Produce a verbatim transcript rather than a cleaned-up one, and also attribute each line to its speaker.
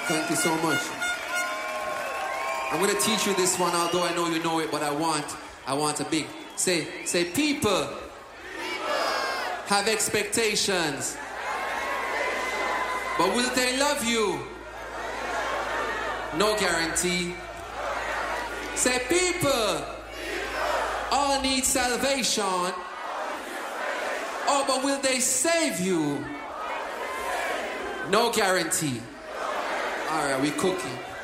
Speaker 1: Thank you so much. I'm going to teach you this one, although I know you know it, but I want, I want a big, say, say, people, people. Have expectations. But will they love you? No guarantee. Say, people, people. All need salvation. Oh, but will they save you? No guarantee. All right, we cooking.